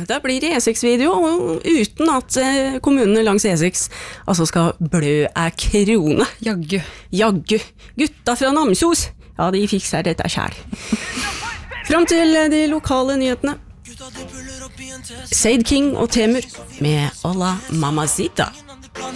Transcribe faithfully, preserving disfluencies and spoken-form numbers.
da blir det E seks-video, og uten at eh, kommunene langs E seks altså skal blø er krone. Jaggu. Jaggu. Gutta fra Namsos, ja, de fikser dette selv. Fram til de lokale nyhetene. Said King og Temur med Olla Mamacita.